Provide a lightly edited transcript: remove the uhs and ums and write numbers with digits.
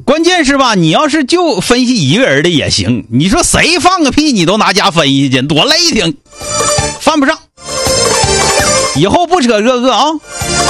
关键是吧，你要是就分析一个人的也行，你说谁放个屁你都拿家分析去，多累挺，犯不上。以后不扯这个啊。